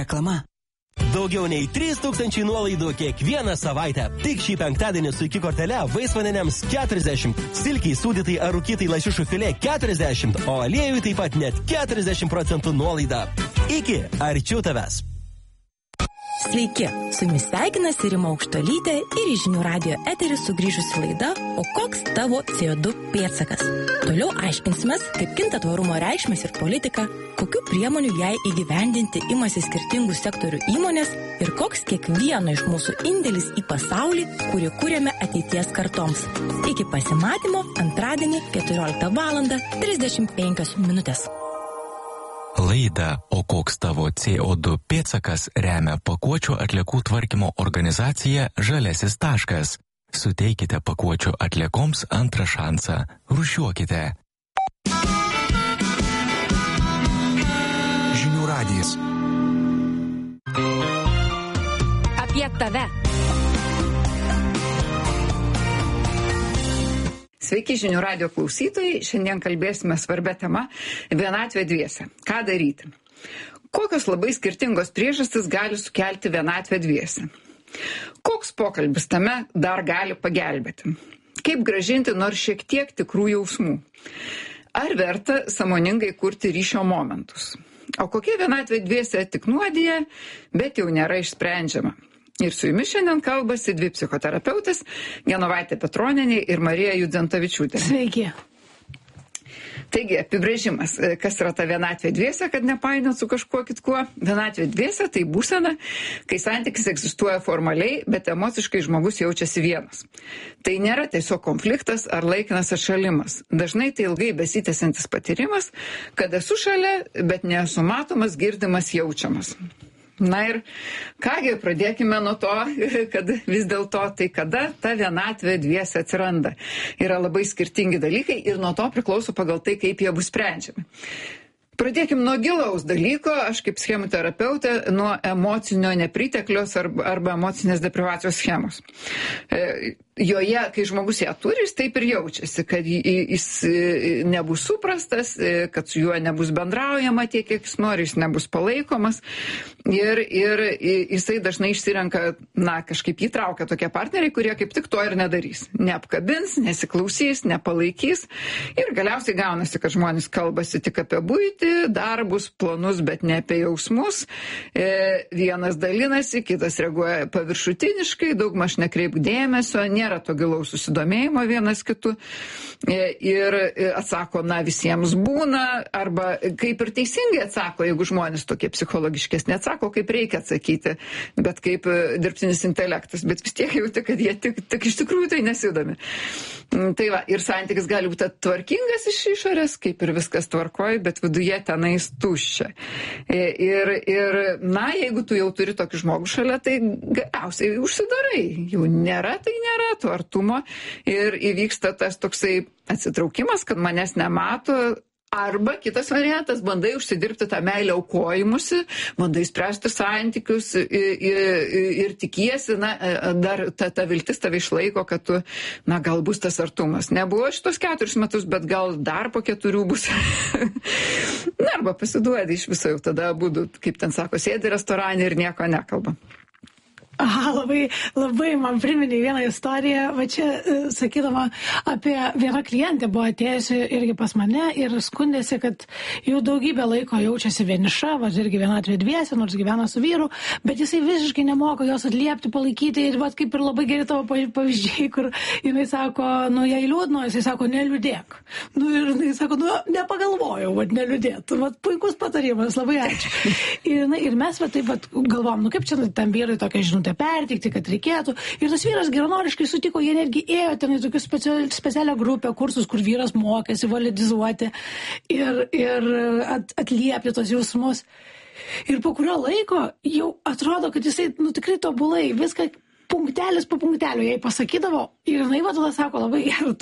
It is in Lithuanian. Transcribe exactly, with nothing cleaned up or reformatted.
Reklama. Daugiau nei trys tūkstančiai nuolaidų kiekvieną savaitę. Tik šį penktadienį su iki kortele vaisvaneniams keturiasdešimt, silkiai sūdytai ar rūkytai lašišų filė keturiasdešimt, o aliejui taip pat net keturiasdešimt procentų nuolaida. Iki, arčiau tavęs. Sveiki, su jumis sveikinasi Rima Aukštuolytė ir į Žinių radijo eterį sugrįžusi laida O koks tavo C O du pėdsakas? Toliau aiškinsimės, kaip kinta tvarumo reikšmės ir politika, kokių priemonių jai įgyvendinti imasi skirtingų sektorių įmonės ir koks kiekvieno iš mūsų indėlis į pasaulį, kurį kūrėme ateities kartoms. Iki pasimatymo antradienį keturioliktą valandą trisdešimt penkios minutės. Laidą O koks tavo C O du pėdsakas remia pakuočių atliekų tvarkymo organizacija Žaliasis taškas. Suteikite pakuočių atliekoms antrą šansą. Rūšiuokite. Žinių radijas. Apie tave. Sveiki, Žinių radijo klausytojai. Šiandien kalbėsime svarbia tema – vienatvė dviese. Ką daryti? Kokios labai skirtingos priežastys gali sukelti vienatvę dviese? Koks pokalbis tame dar gali pagelbėti? Kaip grąžinti nors šiek tiek tikrų jausmų? Ar verta sąmoningai kurti ryšio momentus? O kokia vienatvė dviese tik nuodija, bet jau nėra išsprendžiama? Ir su jumis šiandien kalbasi dvi psichoterapeutės – Genovaitė Petronienė ir Marija Judzentavičiūtė. Sveiki. Taigi, apibrėžimas, kas yra ta vienatvė dviese, kad nepainiot su kažkuo kitkuo. Vienatvė dviese tai būsena, kai santykis egzistuoja formaliai, bet emociškai žmogus jaučiasi vienas. Tai nėra tiesiog konfliktas ar laikinas atšalimas. Dažnai tai ilgai besitęsiantis patyrimas, kad esu šalia, bet nesu matomas, girdimas, jaučiamas. Na ir kągi, pradėkime nuo to, kad vis dėlto tai kada ta vienatvė dviese atsiranda. Yra labai skirtingi dalykai ir nuo to priklauso pagal tai, kaip jie bus sprendžiami. Pradėkim nuo gilaus dalyko, aš kaip schemoterapeutė, nuo emocinio nepriteklios arba, arba emocinės deprivacijos schemos. E, joje, kai žmogus ją turi, jis taip ir jaučiasi, kad jis nebus suprastas, kad su juo nebus bendraujama tiek, kiek jis nori, jis nebus palaikomas ir, ir jisai dažnai išsirenka, na, kažkaip įtraukia tokie partneriai, kurie kaip tik to ir nedarys. Neapkabins, nesiklausys, nepalaikys ir galiausiai gaunasi, kad žmonės kalbasi tik apie buitį, darbus, planus, bet ne apie jausmus. E, vienas dalinasi, kitas reaguoja paviršutiniškai, daugmaž nekreipk dėmesio, nėra to gilaus susidomėjimo vienas kitu e, ir atsako, na, visiems būna, arba kaip ir teisingai atsako, jeigu žmonės tokie psichologiškesni atsako, kaip reikia atsakyti, bet kaip dirbtinis intelektas, bet vis tiek jauti, kad jie tik, tik iš tikrųjų tai nesidomi. Tai va, ir santykis gali būti tvarkingas iš išorės, kaip ir viskas tvarkoj, bet viduje tenais tuščia. Ir, ir, na, jeigu tu jau turi tokį žmogų šalia, tai galiausiai užsidarai. Jau nėra, tai nėra to artumo ir įvyksta tas toksai atsitraukimas, kad manęs nemato. Arba kitas variantas, bandai užsidirbti tą meilę aukojimusi, bandai spręsti santykius ir, ir, ir tikiesi, na, dar ta, ta viltis tave išlaiko, kad tu, na, gal bus tas artumas. Nebuvo šitos keturis metus, bet gal dar po keturių bus. Na, arba pasiduodi iš viso jau tada abudu, kaip ten sako, sėdi restorane ir nieko nekalba. Aha, labai, labai man priminė vieną istoriją, va čia sakydama apie vieną klientę buvo atėjusi irgi pas mane ir skundėsi, kad jau daugybę laiko jaučiasi vieniša, va irgi vienatvė dviese, nors gyvena su vyru, bet jisai visiškai nemoka jos atliepti, palaikyti ir va kaip ir labai geri tavo pavyzdžiai, kur jinai sako, nu jai liūdno, jisai sako, neliūdėk. Nu ir jinai sako, nu nepagalvojau, va neliūdėt. Va puikus patarimas, labai ačiū. Ir, na, ir mes va taip va galvom, nu kaip čia tam vyrui tokia žinutė pertikti, kad reikėtų. Ir tas vyras geranoriškai sutiko, jie netgi ėjo ten į tokius specialią grupę, kursus, kur vyras mokėsi validizuoti ir, ir at, atliepti tos jausmus. Ir po kurio laiko jau atrodo, kad jisai, nu tikrai tobulai, viską punktelis po punktelio jai pasakydavo ir jinai va tada sako labai gerą